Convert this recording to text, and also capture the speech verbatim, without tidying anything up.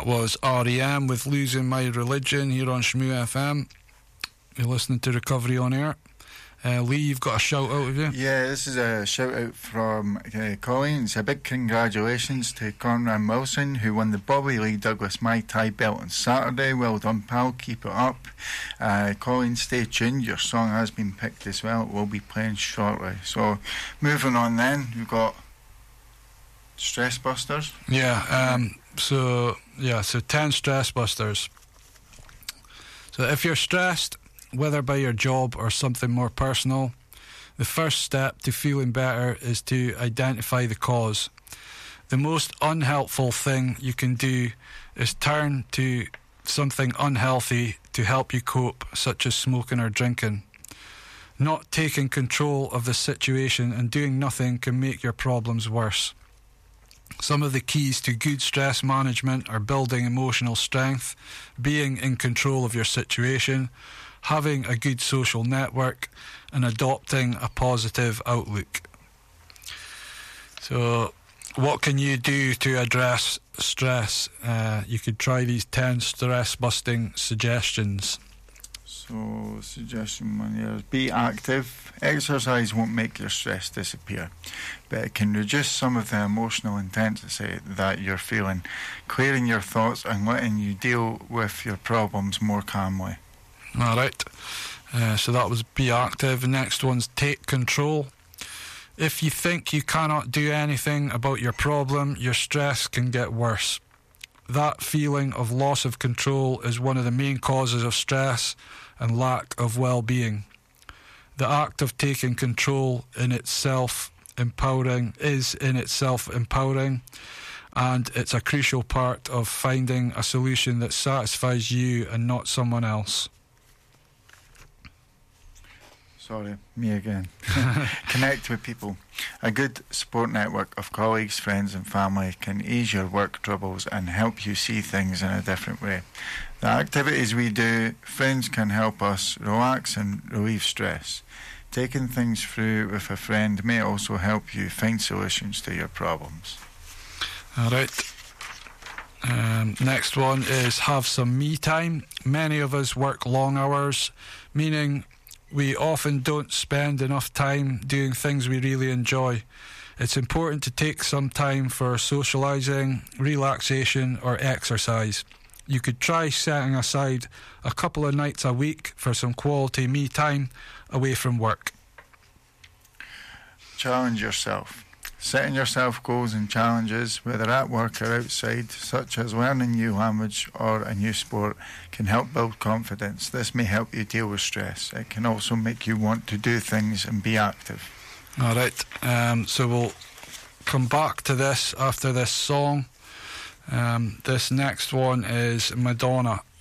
That was R E M with Losing My Religion here on Shmoo F M. You're listening to Recovery on Air. Uh, Lee, you've got a shout out of you? Yeah, this is a shout out from uh, Colleen. It's a big congratulations to Conran Wilson, who won the Bobby Lee Douglas Muay Thai belt on Saturday. Well done, pal. Keep it up. Uh, Colleen, stay tuned. Your song has been picked as well. It will be playing shortly. So, moving on then, we've got Stress Busters. Yeah, um, so, yeah, so ten Stress Busters. So, if you're stressed, whether by your job or something more personal, the first step to feeling better is to identify the cause. The most unhelpful thing you can do is turn to something unhealthy to help you cope, such as smoking or drinking. Not taking control of the situation and doing nothing can make your problems worse. Some of the keys to good stress management are building emotional strength, being in control of your situation, having a good social network, and adopting a positive outlook. So, what can you do to address stress? Uh, you could try these ten stress-busting suggestions. So, suggestion one here is be active. Exercise won't make your stress disappear, but it can reduce some of the emotional intensity that you're feeling, clearing your thoughts and letting you deal with your problems more calmly. Alright, uh, so that was be active. The next one's take control. If you think you cannot do anything about your problem, your stress can get worse. That feeling of loss of control is one of the main causes of stress and lack of well-being. The act of taking control in itself empowering is in itself empowering, and it's a crucial part of finding a solution that satisfies you and not someone else. Sorry, me again. Connect with people. A good support network of colleagues, friends and family can ease your work troubles and help you see things in a different way. The activities we do, friends can help us relax and relieve stress. Taking things through with a friend may also help you find solutions to your problems. Alright. Um, next one is have some me time. Many of us work long hours, meaning we often don't spend enough time doing things we really enjoy. It's important to take some time for socialising, relaxation or exercise. You could try setting aside a couple of nights a week for some quality me time away from work. Challenge yourself. Setting yourself goals and challenges, whether at work or outside, such as learning a new language or a new sport, can help build confidence. This may help you deal with stress. It can also make you want to do things and be active. Alright, um, so we'll come back to this after this song. Um, this next one is Madonna.